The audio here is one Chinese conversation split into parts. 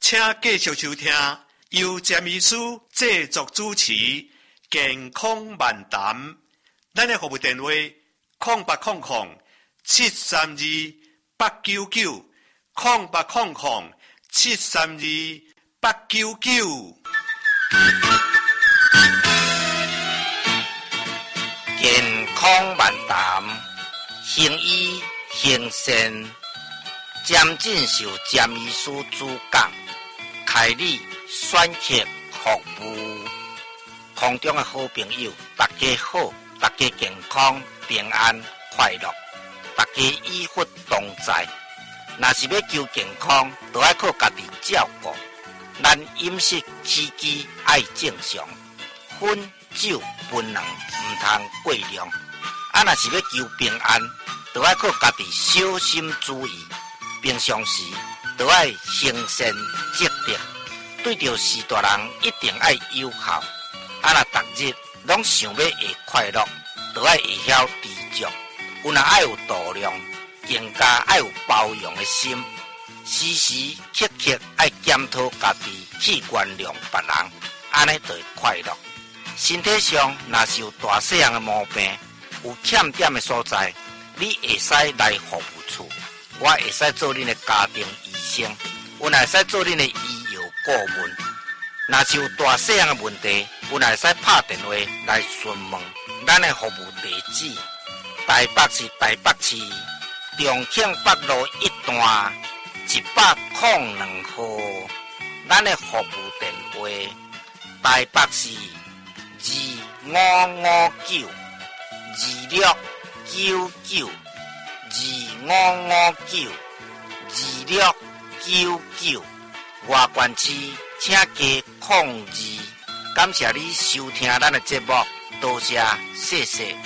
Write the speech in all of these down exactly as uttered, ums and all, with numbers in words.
请继续收听由詹医师制作主持健康漫谈。咱的服务电话：空八空空七三二八九九，空八空空七三二八九九。 健康漫谈，行医行善，詹进修詹医师主讲。开立选择服务，空中的好朋友，大家好，大家健康平安快乐，大家医福同在。若是要求健康，就要靠家己照顾。咱饮食起居爱正常，烟酒槟榔唔通过量。啊，若是要求平安，就要靠家己小心注意。平常时就要行善积德，对着士大人一定要友好。啊，若逐日拢想要会快乐，就要会晓知足。有若爱有度量，更加爱有包容的心，时时刻刻爱检讨家己，去原谅别人，安尼就会快乐。身体上若是有大细样的毛病，有欠点的所在，你会使来服务处。我会使做恁的家庭医生，我会使做恁的医药顾问。若是有大细样的问题，我会使拍电话来询问。咱的服务地址：台北市台北市重庆北路一段一百零两号。咱的服务电话：台北市二五五九二六九九。二五五九二六九九，外县市请加控制。感谢你收听咱的节目，多谢，谢谢。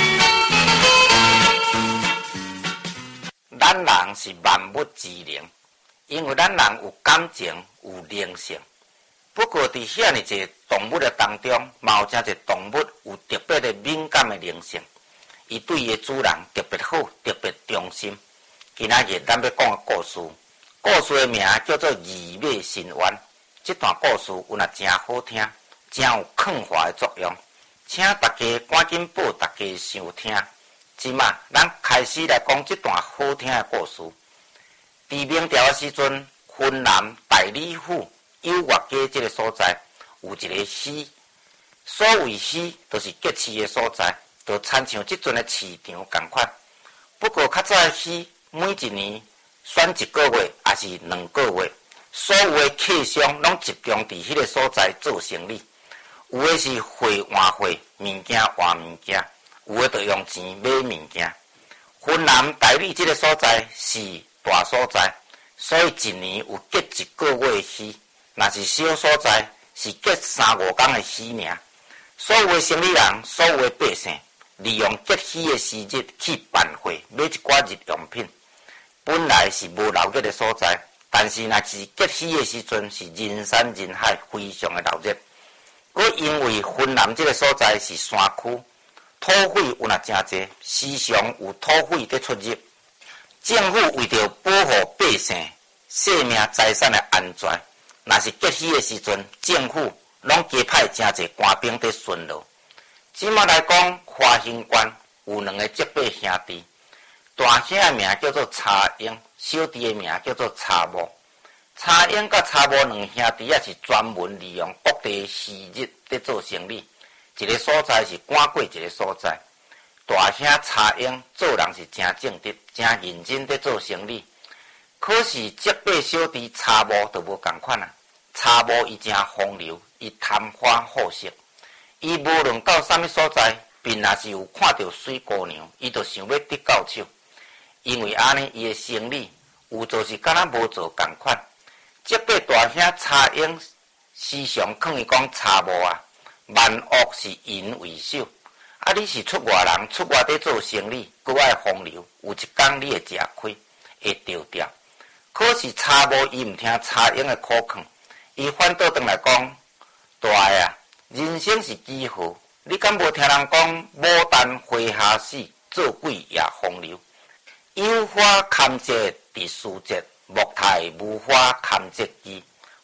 咱人是万物之灵，因为咱人有感情，有灵性。不过伫遐尼一个动物的当中，嘛有真侪动物有特别的敏感的灵性。伊对伊的主人特别好，特别忠心。今仔日咱要讲的故事，故事的名叫做《义马伸冤》。这段故事有若真好听，真有劝化的作用，请大家赶紧报大家收听。即马咱开始来讲这段好听的故事。伫明朝的时阵，云南大理府有月街这个所在，有一个溪。所谓溪，就是结市的所在。就参像即阵的市场同款，不过较早的溪每一年选一个月还是两个月，所有的客商拢集中伫迄个所在做生意，有的是货换货，物件换物件，有的就用钱买物件。云南大理这个所在是大所在，所以一年有结一个月的溪，若是小所在是结三五天的溪尔。所有的生意人，所有的百姓。利用结溪的时日去办会，买一寡日用品。本来是无闹热的所在，但是若是结溪的时阵，是人山人海，非常的闹热。佮因为云南这个所在是山区，土匪有若真济，时常有土匪在出入。政府为着保护百姓性命财产的安全，若是结溪的时阵，政府拢加派真济官兵在巡逻。即马来讲，花兴县有两个结拜兄弟，大兄的名叫做查英，小弟的名叫做查某。查英甲查某两兄弟也是专门利用各地时日在做生意，一个所在是赶过一个所在。大兄查英做人是真正直、真认真在做生意，可是结拜小弟查某就无共款啊。查某伊真风流，伊贪花好色。伊无论到啥物所在，便若是有看到水姑娘，伊就想要得到手。因为安尼，伊的生理有做是敢若无做共款。这辈大兄查英时常劝伊讲：查某啊，万恶是淫为首。啊，你是出外人，出外地做生意，搁爱风流，有一天你会吃亏，会丢掉。可是查某伊毋听查英的苦劝，伊反倒转来讲：大个啊！人生是几何？你敢无听人讲牡丹花下死，做鬼也风流。有花堪折直须折，木台无花堪折枝。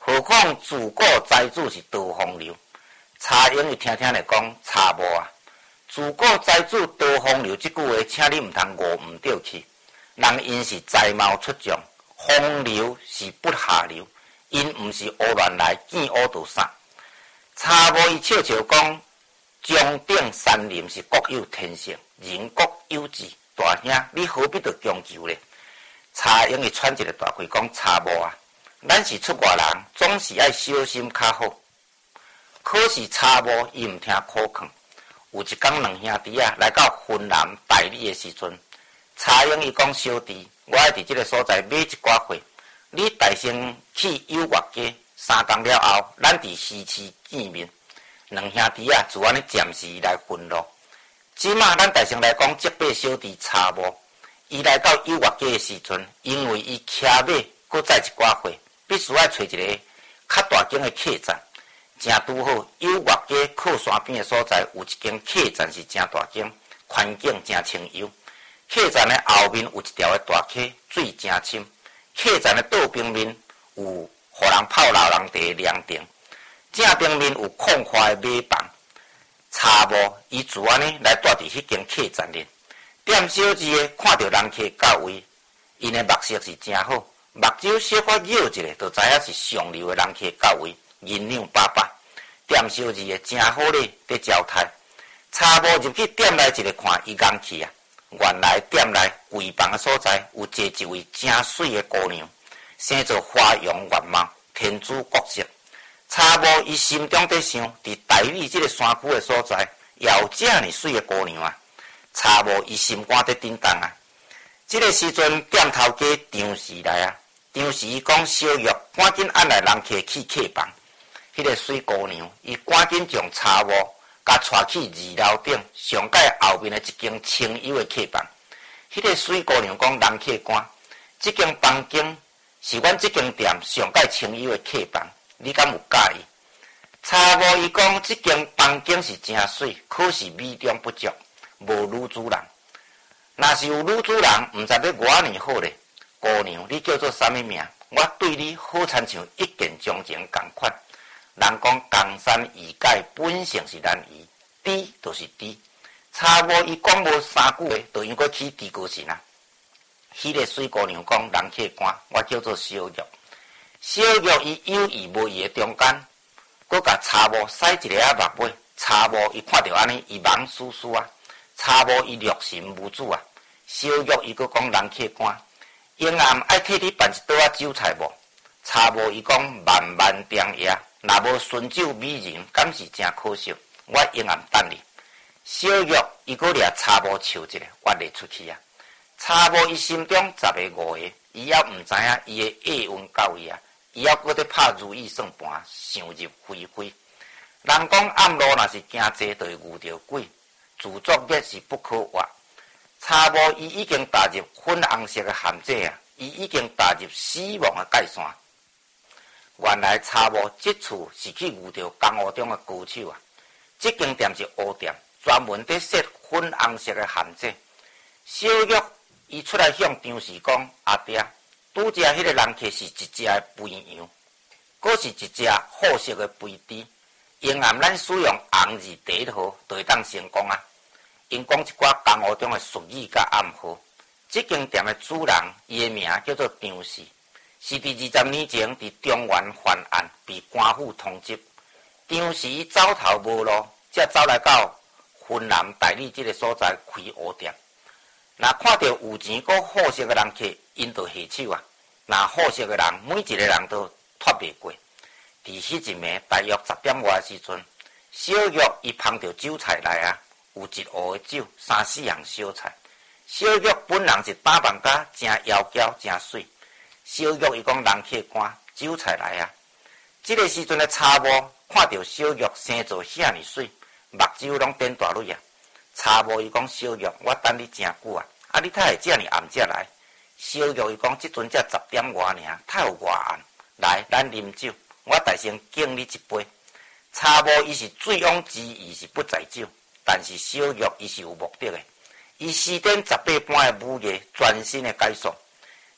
何况自古财主是多风流。茶英伊听听来讲，茶无啊，自古财主多风流这句话，请你毋通误毋对去。人因是才貌出众，风流是不下流，因毋是乌乱来，见乌就散。茶无伊笑笑讲，中鼎山林是各有天性，人各有志。大兄，你何必着强求呢？茶英伊喘一个大气讲，茶无啊，咱是出外人，总是爱小心较好。可是茶无伊毋听可劝。有一天，两兄弟啊来到云南大理的时阵，茶英伊讲，小弟，我爱伫这个所在买一寡货，你带先去友乐街，三更了后，咱伫西市见面。两兄弟啊，就安尼暂时来分路。即马咱大先来讲，即八小弟茶无，伊来到友乐街的时阵，因为伊骑马搁载一寡货，必须要找一个较大间的客栈。正拄好，友乐街靠山边的所在有一间客栈是真大间，环境真清幽。客栈的后面有一条的大溪，水真深。客栈的倒边面有互人泡老人茶的凉亭，正边面有空花的马房。茶无伊自安尼来住伫迄间客栈里，店小二的看到人客到位，因的目色是真好，目睭小可睨一下，就知影是上流的人客到位，银两八百。店小二的真好咧，伫招待。茶无入去店内一个看，伊眼气啊！原来店内柜房的所在有坐一位真水的姑娘，生做花容月貌，天姿国色。茶无伊心中在想，伫大理这个山区的所在，也有这么水的姑娘啊！茶无伊心肝在叮当啊！这个时阵，店头家张氏来啊，张氏伊讲小玉，赶紧按来人客去客房。迄、那个水姑娘，伊赶紧将茶无甲带去二楼顶上界后面的一间清幽的客房。迄、那个水姑娘讲，人客官，这间房间是阮这间店上界清幽的客房。你敢有介意？茶无伊讲，这间房间是真水，可是美中不足，无女主人。若是有女主人，毋知要偌尼好咧。姑娘，你叫做啥物名？我对你好亲像一见钟情共款。人讲江山易改，本性是难移，知就是知。茶无伊讲无三句话，就应该去知高神啊。迄、那个水姑娘讲，人客官，我叫做小玉。小玉伊有意无意的中间，佮甲茶无使一个啊目尾。茶无伊看到安尼，伊忙思思啊。茶无伊略神无主啊。小玉伊佮讲，人客官，英暗爱替你办一桌啊酒菜无？茶无伊讲，万万点爷，若无顺酒美人，敢是真可惜。我英暗等你。小玉伊佮掠茶无笑一下，挖咧出去啊。茶无伊心中十个五个，伊也毋知影伊的厄运到位啊。伊还搁在拍如意算盘，想入非非。人讲暗路若是行济，就会遇到鬼。自作孽是不可活。茶无伊已经踏入粉红色的陷阱啊！伊已经踏入死亡的界线。原来茶无这次是去遇到江湖中的高手啊！这间店是乌店，专门在设粉红色的陷阱。小玉伊出来向张氏讲：阿爹。拄只迄个人客是一只的肥羊，佫是一只好色的肥猪。因暗咱使用红字第一号，就会当成功啊！因讲一寡江湖中的术语甲暗号。这间店的主人，伊的名叫做张氏，是伫二十年前伫中原犯案被官府通缉。张氏伊走投无路，才走来到云南大理这个所在开乌店。若看到有钱佮好色的人客，因就下手啊！若好色的人，每一个人都脱袂过。伫迄一暝大约十点外时阵，小玉伊捧着酒菜来啊，有一壶的酒，三四样小菜。小玉本人是打扮甲真窈窕、真水。小玉伊讲人客官，酒菜来啊！这个时阵的茶无看到小玉生做遐尼水，目睭拢变大蕊啊！茶无伊讲小玉，我等你真久啊！啊，你太会遮尔暗才来？小玉伊讲，即阵才十点外尔，太有外暗。来，咱啉酒，我大声敬你一杯。茶无伊是醉翁之意是不在酒，但是小玉伊是有目的的。伊施展十八般的武艺，专心的解说。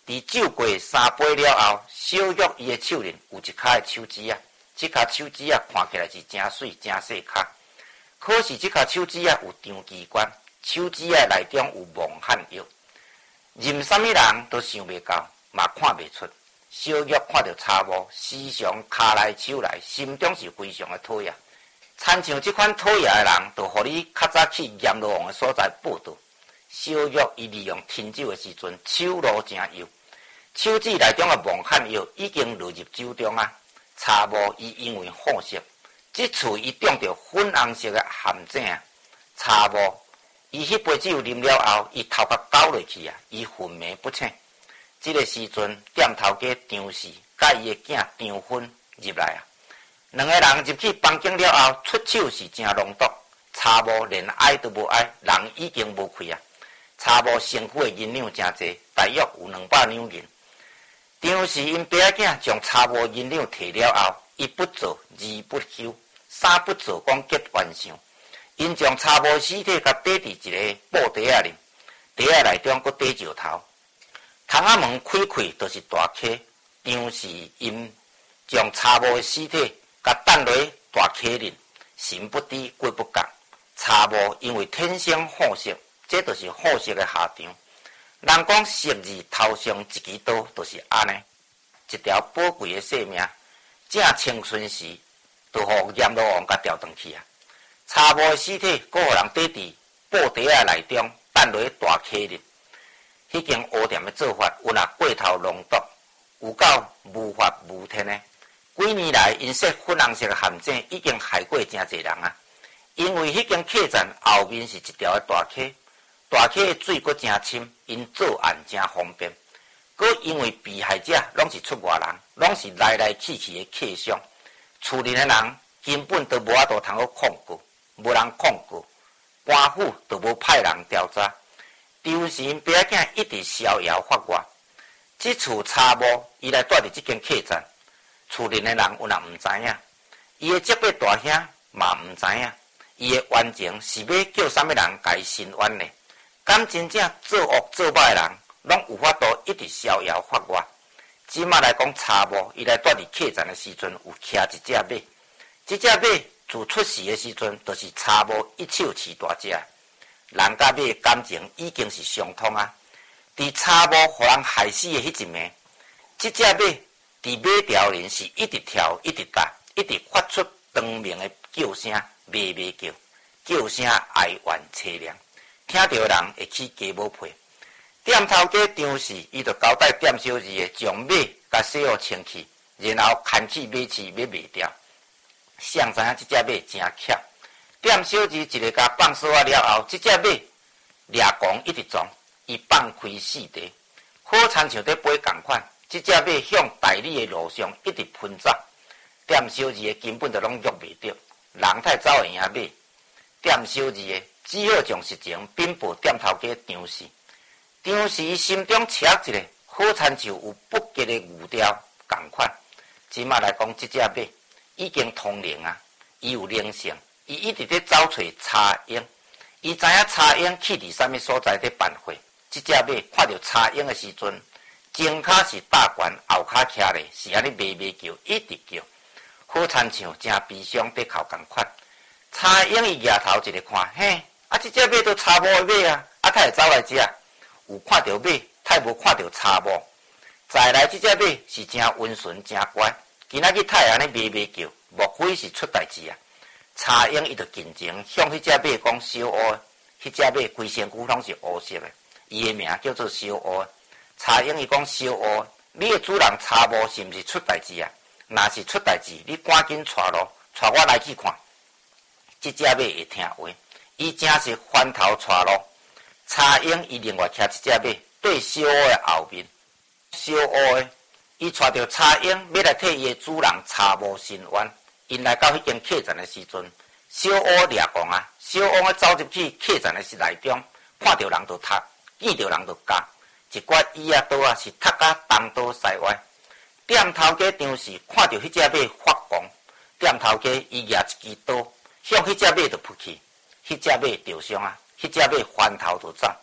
伫酒过三杯了后，小玉伊的手里有一骹的手指啊，这骹手指啊看起来是真水真细骹，可是这骹手指啊有长机关，手指啊内中有蒙汗药，任什么人都想袂到，嘛看袂出。小玉看到查某，时常骹来手来，心中是非常的讨厌。参像这款讨厌的人，就互你较早去阎罗王的所在报道。小玉伊利用啉酒的时阵，手路真油，手指内中的蒙汗药已经落入酒中啊。查某伊因为好色，即次伊中着粉红色的陷阱啊。查某伊迄杯酒啉了后，伊头壳倒落去啊，伊昏迷不醒。这个时阵，店头家张氏甲伊的囝张芬入来啊。两个人入去房间了后，出手是真浓毒。查某连爱都无爱，人已经无气啊。查某身躯的银两真济，大约有两百两银。张氏因爸仔囝将查某银两摕了后，一不做二不休，三不做讲结完相。因将查某尸体甲缀伫一个布袋仔里，袋仔内中佫缀石头。窗仔门开开，就是大溪。张氏因将查某的尸体甲等落大溪里，神不知鬼不觉。查某因为天生好色，这就是好色的下场。人讲色字头上一支刀，就是安尼。一条宝贵的性命，正青春时，就互阎罗王甲调转去啊！查某的尸体，佫互人缀伫布袋仔内中，等落大溪里。迄间乌店的做法有若过头浓毒，有够无法无天的。几年来，因设粉红色的陷阱已经害过真侪人啊！因为迄间客栈后面是一条的大溪，大溪的水佫真深，因作案真方便。佫因为被害者拢是出外人，拢是来来去去的客商，厝里的人根本都无法度通好控告，无人控告，官府都无派人调查。张氏因爸仔囝一直逍遥法外。即次查某伊来住伫即间客栈，厝里的人有若毋知影，伊的这辈大兄嘛毋知影，伊的冤情是要叫啥物人甲伊伸冤呢？敢真正做恶做歹的人，拢有法度一直逍遥法外。即马来讲查某，伊来住伫客栈的时阵，有骑一只马，即只马自出世的时阵，就是查某一手饲大只。人甲马的感情已经是相通啊！伫查某互人害死的迄一暝，即只马伫马条林是一直跳、一直打、一直发出长鸣的叫声，咩咩叫，叫声哀怨凄凉，听到人会起鸡毛皮。店头家张氏伊就交代店小二将马甲洗好清气，然后牵起马刺要卖掉。谁知影即只马真巧。店小二一个甲放锁啊了后，即只马掠狂一直撞，伊放开四地，好亲像在飞共款。即只马向大理的路上一直奔走，店小二根本就拢约袂着，人太走会赢马。店小二只好将实情禀报店头家张氏。张氏伊心中切一个，好亲像有不吉的预兆共款。即马来讲，即只马已经通灵啊，伊有灵性。伊一直在找找查英，伊知影查英去伫啥物所在在办会。即只马看到查英的时阵，前骹是大悬，后骹徛咧，是安尼咩咩叫，一直叫，好亲像真悲伤在哭共款。查英伊抬头一个看，嘿，啊，即只马都查某的马啊，啊，他会走来遮，有看到马，他无看到查某。再来，即只马是真温顺真乖，今仔日他会安尼咩咩叫，莫非是出代志啊？查英伊就紧张向迄只马讲小乌，迄只马规身躯拢是乌色的，伊的名叫做小乌。查英伊讲小乌，你的主人查某是毋是出代志啊？若是出代志，你赶紧带路，带我来去看。即只马会听话，伊真是翻头带路。查英伊另外骑一只马对小乌的后面，小乌的伊带着查英要来替伊的主人查某伸冤。因来到迄间客栈的时阵，小乌掠狂啊！小乌走入去客栈的时内中，看到人就踢，见到人就夹，一寡椅啊刀啊是踢甲东倒西歪。店头家张氏看到迄只马发狂，店头家伊举一支刀向迄只马就扑去，迄只马受伤啊！迄只马翻头就走，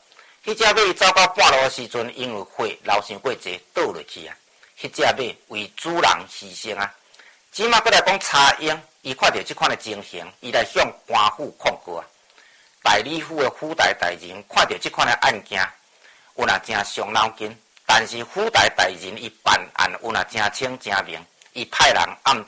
迄只马走到半路的时阵，因为火流伤过济，倒落去啊。迄只马为主人牺牲啊。即马过来讲查英，伊看到即款的情形，伊来向官府控告啊。大理府的府台大人看到即款的案件，有若真伤脑筋，但是府台大人伊办案有若真清真明，伊派人暗